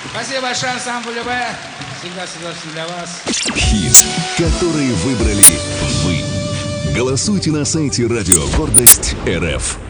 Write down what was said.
Спасибо большое, ансамбль ЛБ. Всегда с удовольствием для вас. Хит, который выбрали вы. Голосуйте на сайте Радио Гордость РФ.